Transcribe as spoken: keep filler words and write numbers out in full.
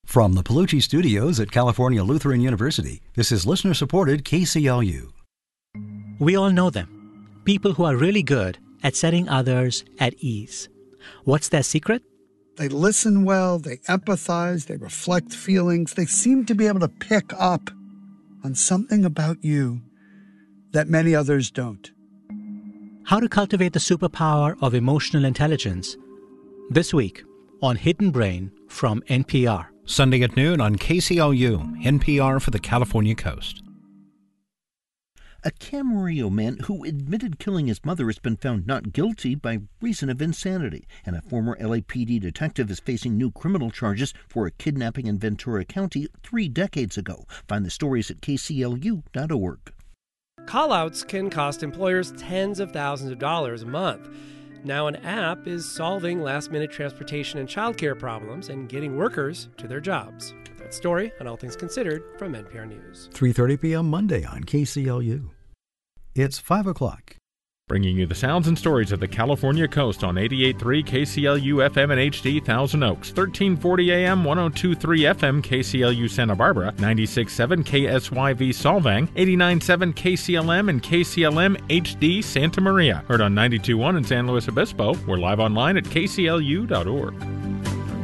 From the Palucci Studios at California Lutheran University, this is listener-supported K C L U. We all know them. People who are really good at setting others at ease. What's their secret? They listen well, they empathize, they reflect feelings. They seem to be able to pick up on something about you that many others don't. How to cultivate the superpower of emotional intelligence. This week on Hidden Brain from N P R. Sunday at noon on K C L U, N P R for the California coast. A Camarillo man who admitted killing his mother has been found not guilty by reason of insanity, and a former L A P D detective is facing new criminal charges for a kidnapping in Ventura County three decades ago. Find the stories at K C L U dot org. Call-outs can cost employers tens of thousands of dollars a month. Now an app is solving last-minute transportation and childcare problems and getting workers to their jobs. That story on All Things Considered from N P R News. three thirty p.m. Monday on K C L U. It's five o'clock. Bringing you the sounds and stories of the California coast on eighty-eight point three K C L U F M and H D Thousand Oaks, thirteen forty A M, one oh two point three F M K C L U Santa Barbara, ninety-six point seven K S Y V Solvang, eighty-nine point seven K C L M and K C L M H D Santa Maria. Heard on ninety-two point one in San Luis Obispo. We're live online at K C L U dot org.